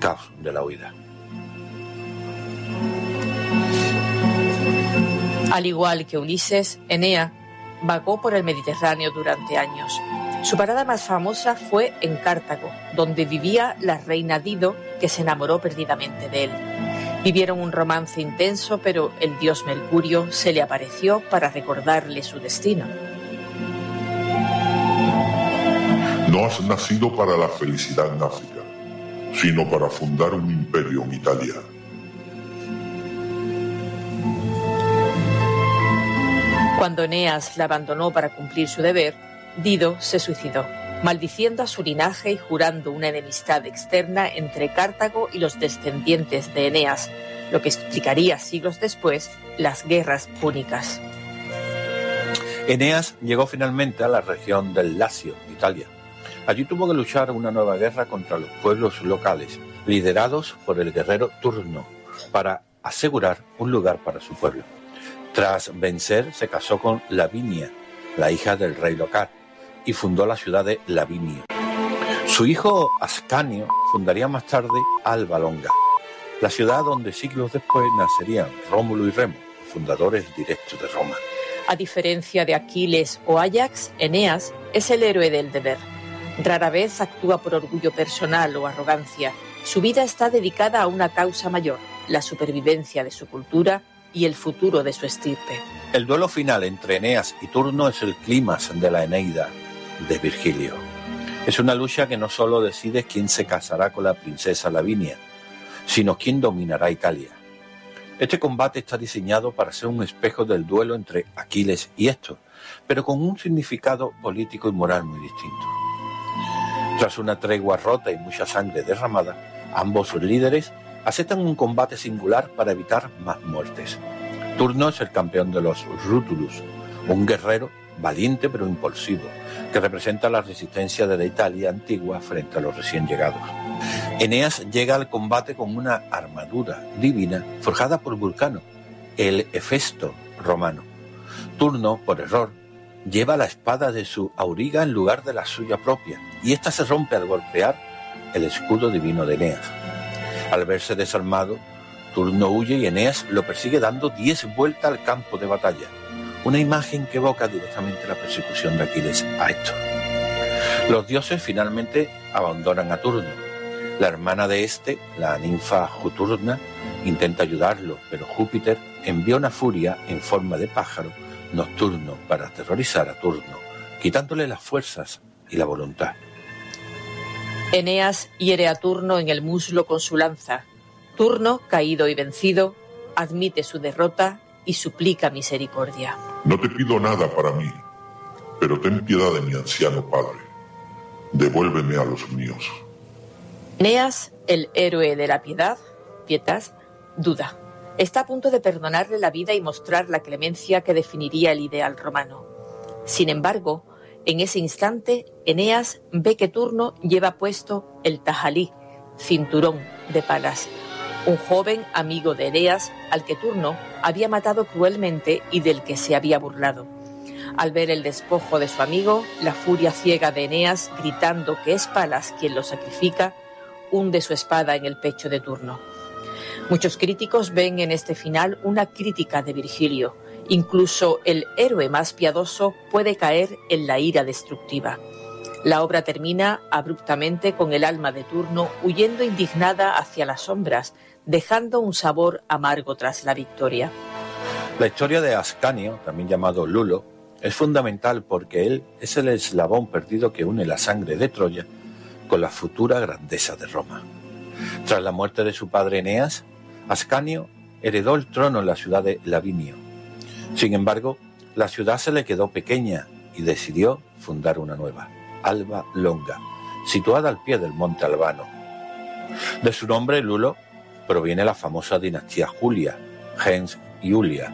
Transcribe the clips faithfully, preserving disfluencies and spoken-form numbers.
caos de la huida. Al igual que Ulises, Eneas vagó por el Mediterráneo durante años. Su parada más famosa fue en Cartago, donde vivía la reina Dido, que se enamoró perdidamente de él. Vivieron un romance intenso, pero el dios Mercurio se le apareció para recordarle su destino. No has nacido para la felicidad en África, sino para fundar un imperio en Italia. Cuando Eneas la abandonó para cumplir su deber, Dido se suicidó, maldiciendo a su linaje y jurando una enemistad externa entre Cartago y los descendientes de Eneas, lo que explicaría siglos después las guerras púnicas. Eneas llegó finalmente a la región del Lacio, Italia. Allí tuvo que luchar una nueva guerra contra los pueblos locales, liderados por el guerrero Turno, para asegurar un lugar para su pueblo. Tras vencer, se casó con Lavinia, la hija del rey local, y fundó la ciudad de Lavinio. Su hijo Ascanio fundaría más tarde Alba Longa, la ciudad donde siglos después nacerían Rómulo y Remo, fundadores directos de Roma. A diferencia de Aquiles o Áyax, Eneas es el héroe del deber. Rara vez actúa por orgullo personal o arrogancia. Su vida está dedicada a una causa mayor, la supervivencia de su cultura y el futuro de su estirpe. El duelo final entre Eneas y Turno es el clímax de la Eneida de Virgilio. Es una lucha que no solo decide quién se casará con la princesa Lavinia, sino quién dominará Italia. Este combate está diseñado para ser un espejo del duelo entre Aquiles y Héctor, pero con un significado político y moral muy distinto. Tras una tregua rota y mucha sangre derramada, ambos líderes aceptan un combate singular para evitar más muertes. Turno es el campeón de los Rutulus, un guerrero valiente pero impulsivo, que representa la resistencia de la Italia antigua frente a los recién llegados. Eneas llega al combate con una armadura divina forjada por Vulcano, el Hefesto romano. Turno, por error, lleva la espada de su auriga en lugar de la suya propia, y ésta se rompe al golpear el escudo divino de Eneas. Al verse desarmado, Turno huye y Eneas lo persigue dando diez vueltas al campo de batalla, una imagen que evoca directamente la persecución de Aquiles a Héctor. Los dioses finalmente abandonan a Turno. La hermana de este, la ninfa Juturna, intenta ayudarlo, pero Júpiter envía una furia en forma de pájaro nocturno para aterrorizar a Turno, quitándole las fuerzas y la voluntad. Eneas hiere a Turno en el muslo con su lanza. Turno, caído y vencido, admite su derrota y suplica misericordia. No te pido nada para mí, pero ten piedad de mi anciano padre. Devuélveme a los míos. Eneas, el héroe de la piedad, Pietas, duda. Está a punto de perdonarle la vida y mostrar la clemencia que definiría el ideal romano. Sin embargo, en ese instante, Eneas ve que Turno lleva puesto el tajalí, cinturón de palas, un joven amigo de Eneas al que Turno había matado cruelmente y del que se había burlado. Al ver el despojo de su amigo, la furia ciega de Eneas, gritando que es Palas quien lo sacrifica, hunde su espada en el pecho de Turno. Muchos críticos ven en este final una crítica de Virgilio. Incluso el héroe más piadoso puede caer en la ira destructiva. La obra termina abruptamente con el alma de Turno huyendo indignada hacia las sombras, dejando un sabor amargo tras la victoria. La historia de Ascanio, también llamado Lulo, es fundamental porque él es el eslabón perdido que une la sangre de Troya con la futura grandeza de Roma. Tras la muerte de su padre Eneas, Ascanio heredó el trono en la ciudad de Lavinio. Sin embargo, la ciudad se le quedó pequeña y decidió fundar una nueva, Alba Longa, situada al pie del monte Albano. De su nombre, Lulo, proviene la famosa dinastía Julia, gens Iulia.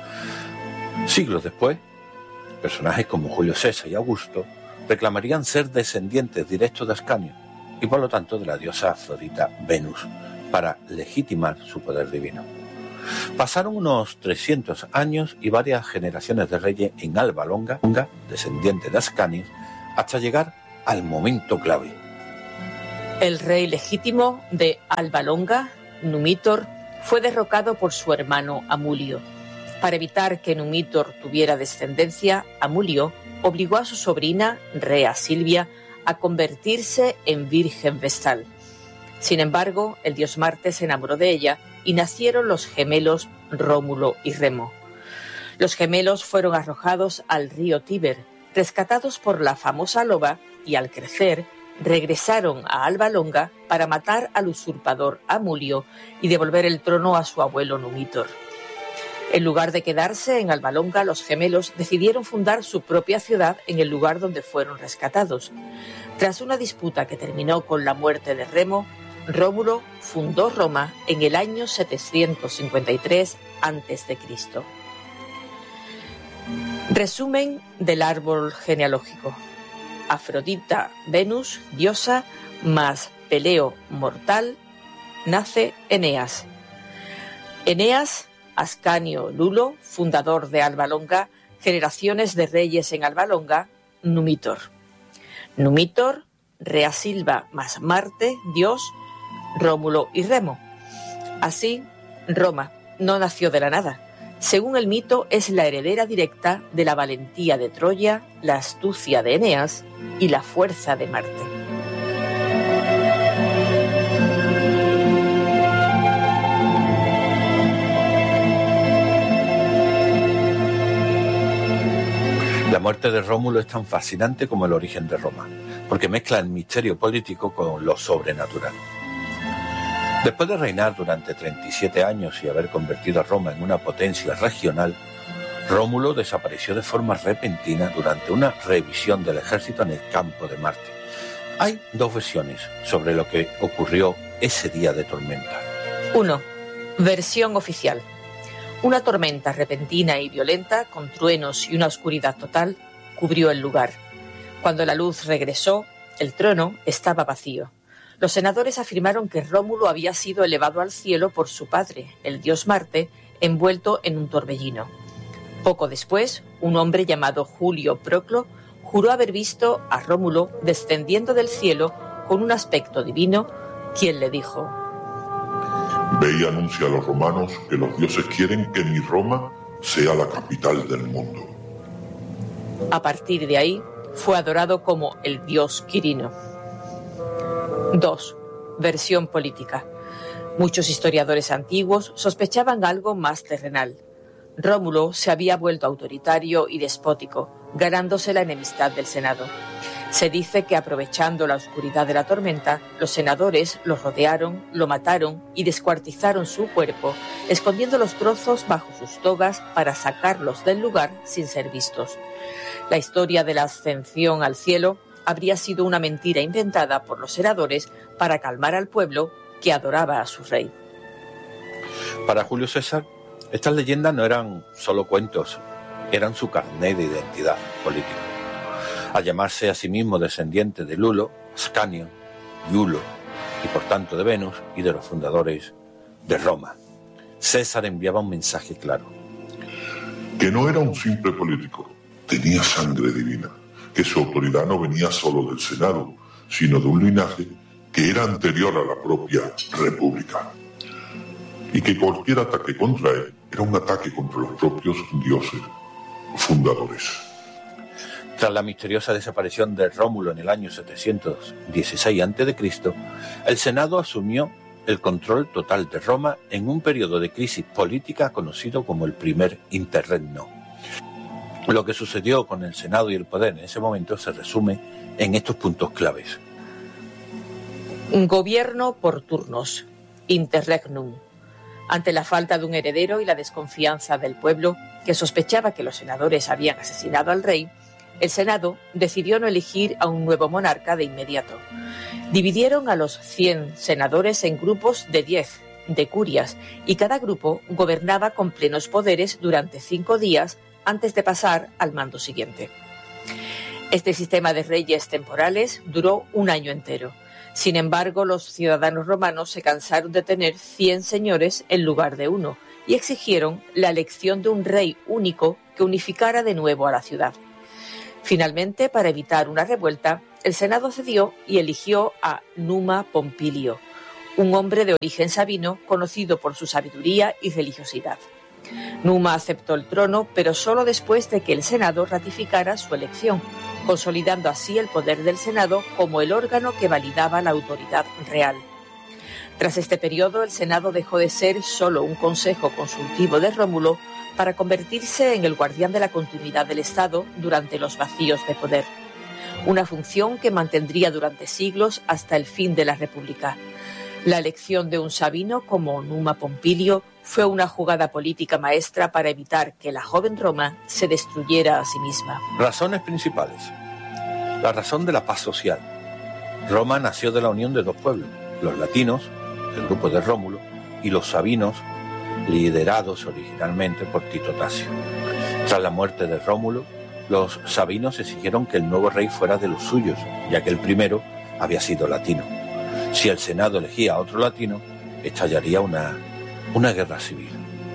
Siglos después, personajes como Julio César y Augusto reclamarían ser descendientes directos de Ascanio y por lo tanto de la diosa Afrodita Venus, para legitimar su poder divino. Pasaron unos trescientos años y varias generaciones de reyes en Alba Longa, descendientes de Ascanio, hasta llegar al momento clave. El rey legítimo de Alba Longa, Numitor, fue derrocado por su hermano Amulio. Para evitar que Numitor tuviera descendencia, Amulio obligó a su sobrina, Rea Silvia, a convertirse en virgen vestal. Sin embargo, el dios Marte se enamoró de ella y nacieron los gemelos Rómulo y Remo. Los gemelos fueron arrojados al río Tíber, rescatados por la famosa loba, y al crecer regresaron a Alba Longa para matar al usurpador Amulio y devolver el trono a su abuelo Numitor. En lugar de quedarse en Alba Longa, los gemelos decidieron fundar su propia ciudad en el lugar donde fueron rescatados. Tras una disputa que terminó con la muerte de Remo, Rómulo fundó Roma en el año setecientos cincuenta y tres antes de Cristo. Resumen del árbol genealógico. Afrodita, Venus, diosa, más Peleo, mortal, nace Eneas. Eneas, Ascanio Lulo, fundador de Alba Longa, generaciones de reyes en Alba Longa, Numitor. Numitor, Rea Silva más Marte, dios, Rómulo y Remo. Así, Roma no nació de la nada. Según el mito, es la heredera directa de la valentía de Troya, la astucia de Eneas y la fuerza de Marte. La muerte de Rómulo es tan fascinante como el origen de Roma, porque mezcla el misterio político con lo sobrenatural. Después de reinar durante treinta y siete años y haber convertido a Roma en una potencia regional, Rómulo desapareció de forma repentina durante una revisión del ejército en el campo de Marte. Hay dos versiones sobre lo que ocurrió ese día de tormenta. uno. Versión oficial. Una tormenta repentina y violenta, con truenos y una oscuridad total, cubrió el lugar. Cuando la luz regresó, el trono estaba vacío. Los senadores afirmaron que Rómulo había sido elevado al cielo por su padre, el dios Marte, envuelto en un torbellino. Poco después, un hombre llamado Julio Proclo juró haber visto a Rómulo descendiendo del cielo con un aspecto divino, quien le dijo: Ve y anuncia a los romanos que los dioses quieren que mi Roma sea la capital del mundo. A partir de ahí, fue adorado como el dios Quirino. dos. Versión política. Muchos historiadores antiguos sospechaban algo más terrenal. Rómulo se había vuelto autoritario y despótico, ganándose la enemistad del Senado. Se dice que, aprovechando la oscuridad de la tormenta, los senadores lo rodearon, lo mataron y descuartizaron su cuerpo, escondiendo los trozos bajo sus togas para sacarlos del lugar sin ser vistos. La historia de la ascensión al cielo habría sido una mentira inventada por los senadores para calmar al pueblo que adoraba a su rey. Para Julio César, estas leyendas no eran solo cuentos, eran su carné de identidad política. Al llamarse a sí mismo descendiente de Lulo, Ascanio, Iulo, y por tanto de Venus y de los fundadores de Roma, César enviaba un mensaje claro. Que no era un simple político, tenía sangre divina, que su autoridad no venía solo del Senado, sino de un linaje que era anterior a la propia República, y que cualquier ataque contra él era un ataque contra los propios dioses fundadores. Tras la misteriosa desaparición de Rómulo en el año setecientos dieciséis antes de Cristo, el Senado asumió el control total de Roma en un periodo de crisis política conocido como el primer interregno. Lo que sucedió con el Senado y el poder en ese momento se resume en estos puntos claves. Gobierno por turnos, interregnum. Ante la falta de un heredero y la desconfianza del pueblo, que sospechaba que los senadores habían asesinado al rey, el Senado decidió no elegir a un nuevo monarca de inmediato. Dividieron a los cien senadores en grupos de diez, de curias, y cada grupo gobernaba con plenos poderes durante cinco días antes de pasar al mando siguiente. Este sistema de reyes temporales duró un año entero. Sin embargo, los ciudadanos romanos se cansaron de tener cien señores en lugar de uno y exigieron la elección de un rey único que unificara de nuevo a la ciudad. Finalmente, para evitar una revuelta, el Senado cedió y eligió a Numa Pompilio, un hombre de origen sabino conocido por su sabiduría y religiosidad. Numa aceptó el trono, pero solo después de que el Senado ratificara su elección, consolidando así el poder del Senado como el órgano que validaba la autoridad real. Tras este periodo, el Senado dejó de ser solo un consejo consultivo de Rómulo para convertirse en el guardián de la continuidad del Estado durante los vacíos de poder. Una función que mantendría durante siglos hasta el fin de la República. La elección de un sabino como Numa Pompilio fue una jugada política maestra para evitar que la joven Roma se destruyera a sí misma. Razones principales. La razón de la paz social. Roma nació de la unión de dos pueblos, los latinos, el grupo de Rómulo, y los sabinos, liderados originalmente por Tito Tasio. Tras la muerte de Rómulo, los sabinos exigieron que el nuevo rey fuera de los suyos, ya que el primero había sido latino. Si el Senado elegía a otro latino, estallaría una, una guerra civil.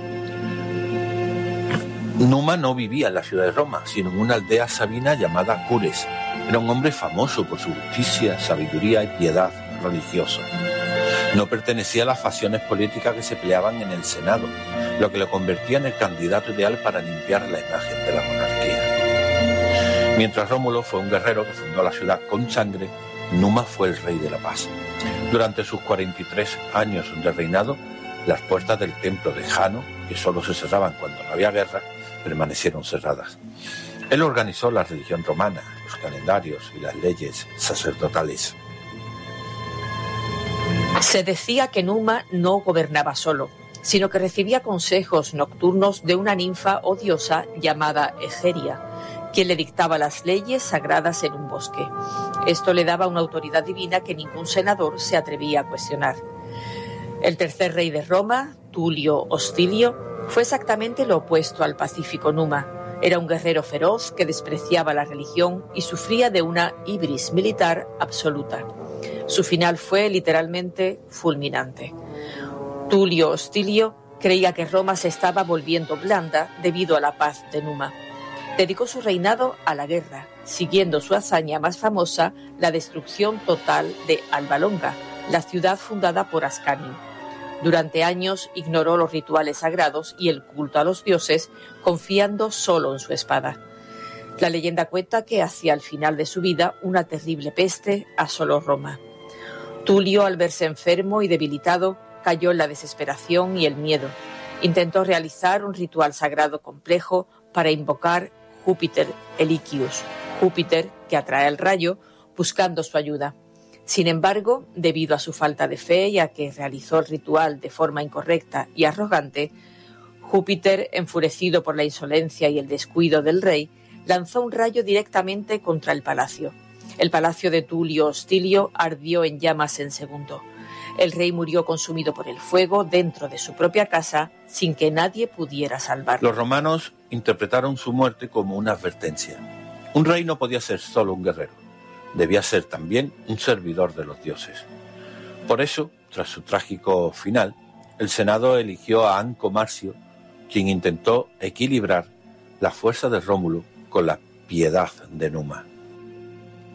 Numa no vivía en la ciudad de Roma, sino en una aldea sabina llamada Cures. Era un hombre famoso por su justicia, sabiduría y piedad religiosa. No pertenecía a las facciones políticas que se peleaban en el Senado, lo que lo convertía en el candidato ideal para limpiar la imagen de la monarquía. Mientras Rómulo fue un guerrero que fundó la ciudad con sangre, Numa fue el rey de la paz. Durante sus cuarenta y tres años de reinado, las puertas del templo de Jano, que solo se cerraban cuando no había guerra, permanecieron cerradas. Él organizó la religión romana, los calendarios y las leyes sacerdotales. Se decía que Numa no gobernaba solo, sino que recibía consejos nocturnos de una ninfa o diosa llamada Egeria, quien le dictaba las leyes sagradas en un bosque. Esto le daba una autoridad divina que ningún senador se atrevía a cuestionar. El tercer rey de Roma, Tulio Hostilio, fue exactamente lo opuesto al pacífico Numa. Era un guerrero feroz que despreciaba la religión y sufría de una ibris militar absoluta. Su final fue literalmente fulminante. Tulio Hostilio creía que Roma se estaba volviendo blanda debido a la paz de Numa. Dedicó su reinado a la guerra, siguiendo su hazaña más famosa, la destrucción total de Alba Longa, la ciudad fundada por Ascanio. Durante años ignoró los rituales sagrados y el culto a los dioses, confiando solo en su espada. La leyenda cuenta que hacia el final de su vida una terrible peste asoló Roma. Tulio, al verse enfermo y debilitado, cayó en la desesperación y el miedo. Intentó realizar un ritual sagrado complejo para invocar Júpiter Elicius, Júpiter que atrae el rayo, buscando su ayuda. Sin embargo, debido a su falta de fe y a que realizó el ritual de forma incorrecta y arrogante, Júpiter, enfurecido por la insolencia y el descuido del rey, lanzó un rayo directamente contra el palacio. El palacio de Tulio Hostilio ardió en llamas en segundo. El rey murió consumido por el fuego dentro de su propia casa sin que nadie pudiera salvarlo. Los romanos interpretaron su muerte como una advertencia. Un rey no podía ser solo un guerrero, debía ser también un servidor de los dioses. Por eso, tras su trágico final, el Senado eligió a Anco Marcio, quien intentó equilibrar la fuerza de Rómulo con la piedad de Numa.